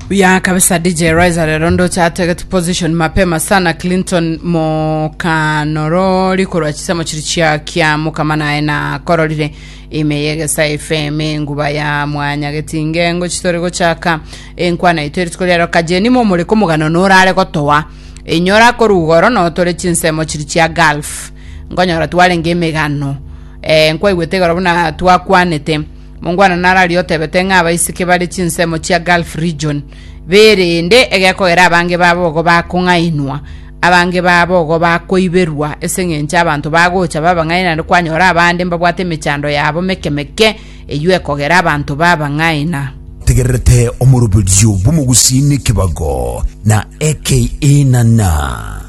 Ya kabisa DJ Rise alirondo cha target position mapema sana Clinton Mokanoro likorwa chisemo chirichia kya mukamana ena korolire imeyegesa FM nguba ya mwanya getinge ngo chitorego chaka enkwana iteri tkolero kajeni mo muri kumugano norale kotowa enyora korugoro no tole chinsemo chirichia Gulf ngonyora twale ngemegano nkwa igwetegoro buna twakwanete mungwana naraliyo tebetenga abaisike bali chinsemo chia Gulf region berende egekogera abange babogo bakungainwa abange babogo bakoiberwa esengencha abantu bagocha babangaina ndkwanyora abande mbabwate mechando yabo mekemeke eyue kogera abantu babangaina tegerete omurubulyo bumugusini kibago na AKA Nana